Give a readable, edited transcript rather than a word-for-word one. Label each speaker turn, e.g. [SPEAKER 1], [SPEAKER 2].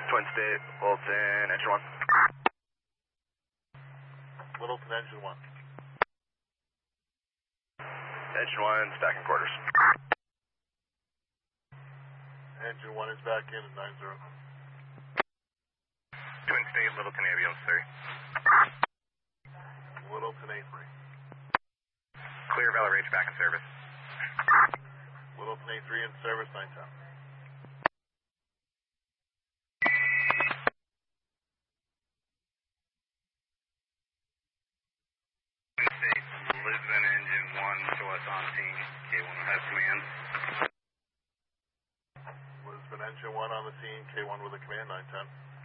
[SPEAKER 1] Twin State, Littleton, engine 1.
[SPEAKER 2] Littleton, engine 1.
[SPEAKER 1] Engine 1, stacking quarters.
[SPEAKER 2] Engine 1 is back in at 90.
[SPEAKER 1] Twin State, Littleton, Avios 3.
[SPEAKER 2] Littleton, A3.
[SPEAKER 1] Clear, Valley Range, back in service.
[SPEAKER 2] Littleton, A3 in service, 910.
[SPEAKER 1] Twin State, Lisbon, engine 1, show us on scene. K1 has command.
[SPEAKER 2] Lisbon, engine 1 on the scene, K1 with a command, 910.